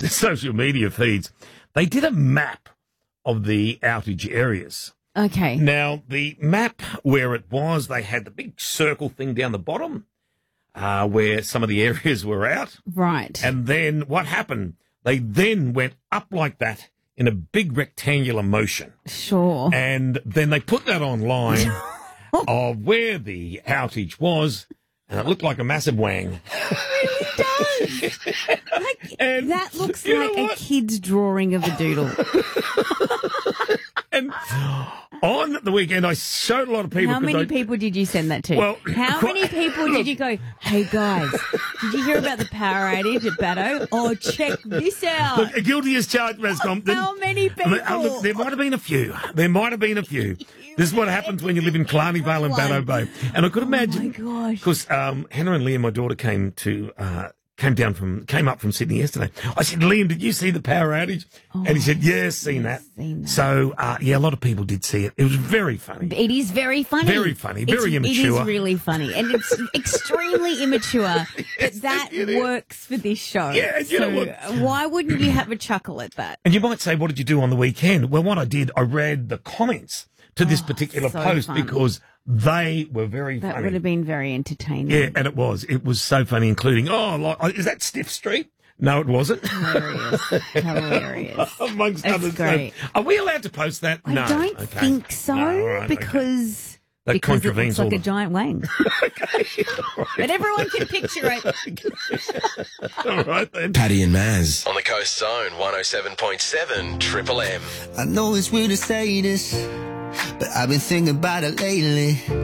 social media feeds, they did a map of the outage areas. Okay. Now, the map where it was, they had the big circle thing down the bottom where some of the areas were out. Right. And then what happened? They then went up like that in a big rectangular motion. Sure. And then they put that online of where the outage was, and it looked like a massive wang. It really does. And that looks you know like a what? kid's drawing of a doodle. And on the weekend, I showed a lot of people. How many people did you send that to? Well, how many people did you go, hey guys, did you hear about the power outage at Batto? Oh, check this out. Look, guilty as charged, Mascom. How many people? Look, there might have been a few. This is what happens when you live in Killarney Vale and Batto Bay. And I could imagine, Oh my gosh. because Hannah and Liam, my daughter, came up from Sydney yesterday. I said, Liam, did you see the power outage? And he said, yes, seen that. So, a lot of people did see it. It was very funny. It is very funny. Very funny, very immature. It is really funny. And it's extremely immature, but that works for this show. Yeah, you know what? Why wouldn't you have a chuckle at that? And you might say, what did you do on the weekend? Well, what I did, I read the comments to this particular so post funny. because they were very funny. That would have been very entertaining. Yeah, and it was. It was so funny, including, is that Stiff Street? No, it wasn't. Hilarious. Amongst That's others. great. Are we allowed to post that? I No. don't Okay. think so, No, all right, because That it contravenes looks like all a giant wang. Okay. All right. But everyone can picture it. All right, then. Paddy and Maz. On the Coast Zone, 107.7 Triple M. I know it's weird to say this, but I've been thinking about it lately.